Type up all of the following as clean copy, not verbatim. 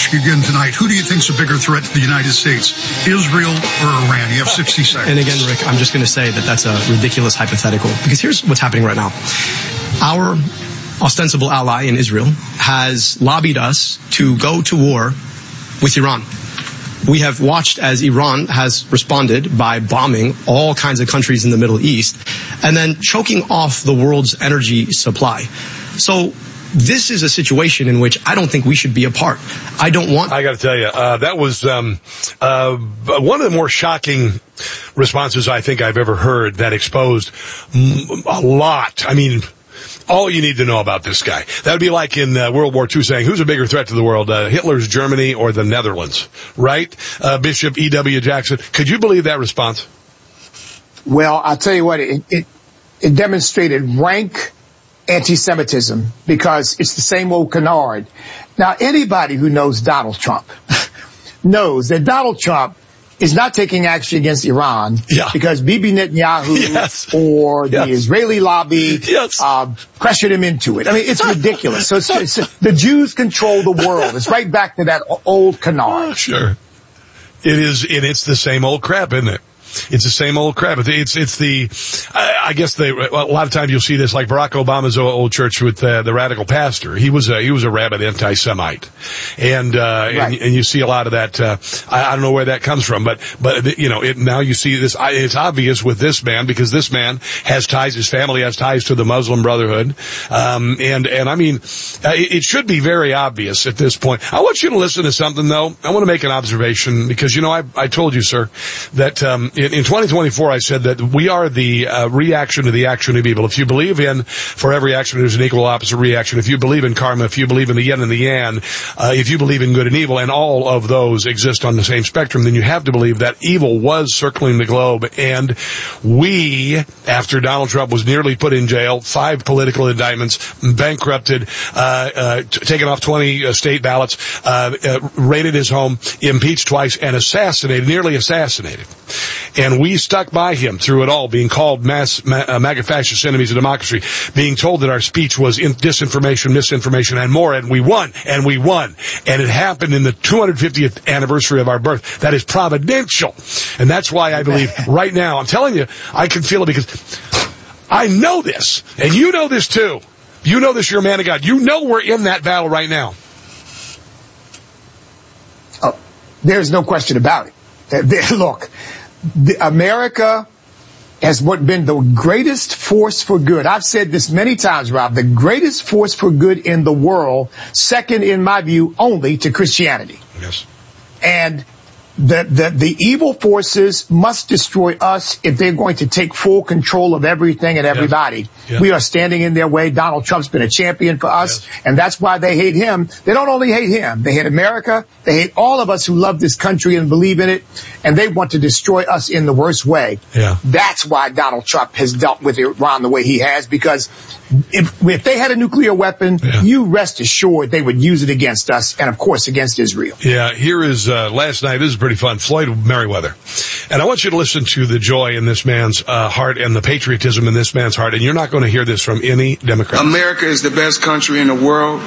ask you again tonight, who do you think is a bigger threat to the United States, Israel or Iran? You have 60 seconds. And again, Rick, I'm just going to say that that's a ridiculous hypothetical, because here's what's happening right now. Our ostensible ally in Israel has lobbied us to go to war with Iran. We have watched as Iran has responded by bombing all kinds of countries in the Middle East and then choking off the world's energy supply. So this is a situation in which I don't think we should be a part. I got to tell you, that was one of the more shocking responses I think I've ever heard that exposed a lot. I mean, all you need to know about this guy. That would be like in World War II saying, who's a bigger threat to the world, Hitler's Germany or the Netherlands, right? Bishop E.W. Jackson. Could you believe that response? Well, I'll tell you what, it demonstrated rank anti-Semitism, because it's the same old canard. Now, anybody who knows Donald Trump knows that Donald Trump is not taking action against Iran because Bibi Netanyahu or the Israeli lobby pressured him into it. I mean, it's ridiculous. So it's the Jews control the world. It's right back to that old canard. Sure. It is, and it's the same old crap, isn't it? It's the same old crap. I guess a lot of times you'll see this, like Barack Obama's old church with the radical pastor. He was a rabid anti-Semite. And you see a lot of that, I don't know where that comes from, but now you see this, it's obvious with this man, because this man has ties, his family has ties to the Muslim Brotherhood. And I mean, it should be very obvious at this point. I want you to listen to something though. I want to make an observation, because, I told you, sir, that, in 2024, I said that we are the reaction to the action of evil. If you believe in, for every action, there's an equal opposite reaction. If you believe in karma, if you believe in the yin and the yang, if you believe in good and evil, and all of those exist on the same spectrum, then you have to believe that evil was circling the globe. And we, after Donald Trump was nearly put in jail, 5 political indictments, bankrupted, taken off 20 state ballots, raided his home, impeached twice, and nearly assassinated. And we stuck by him through it all, being called MAGA fascist enemies of democracy, being told that our speech was disinformation, misinformation, and more, and we won. And it happened in the 250th anniversary of our birth. That is providential. And that's why I believe right now, I'm telling you, I can feel it, because I know this, and you know this too. You know this, you're a man of God. You know we're in that battle right now. Oh, there's no question about it. Look, America has been the greatest force for good. I've said this many times, Rob, the greatest force for good in the world, second, in my view, only to Christianity. Yes. And the evil forces must destroy us if they're going to take full control of everything and everybody. Yes. We are standing in their way. Donald Trump's been a champion for us, and that's why they hate him. They don't only hate him. They hate America. They hate all of us who love this country and believe in it, and they want to destroy us in the worst way. Yeah. That's why Donald Trump has dealt with Iran the way he has, because if they had a nuclear weapon, you rest assured they would use it against us and, of course, against Israel. Yeah, here is last night. This is pretty fun. Floyd Mayweather. And I want you to listen to the joy in this man's heart and the patriotism in this man's heart. And you're not going to hear this from any Democrat. America is the best country in the world.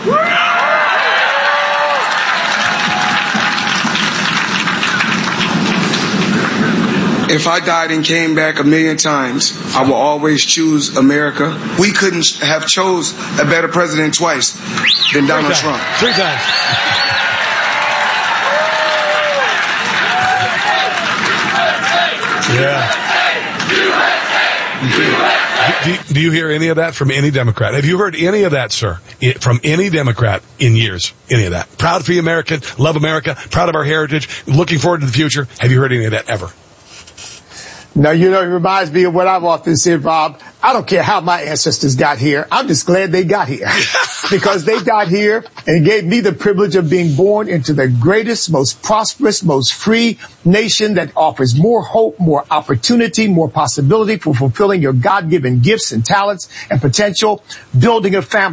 If I died and came back 1,000,000 times, I will always choose America. We couldn't have chose a better president twice than Donald Trump. 3 times. Yeah. Do you hear any of that from any Democrat? Have you heard any of that, sir, from any Democrat in years? Any of that? Proud to be American, love America, proud of our heritage, looking forward to the future. Have you heard any of that ever? No, it reminds me of what I've often said, Rob. I don't care how my ancestors got here. I'm just glad they got here because they got here and gave me the privilege of being born into the greatest, most prosperous, most free nation that offers more hope, more opportunity, more possibility for fulfilling your God-given gifts and talents and potential, building a family.